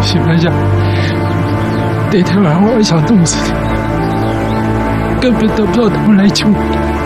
醒来讲，那天晚上我想冻死，根本等不到他们来救我。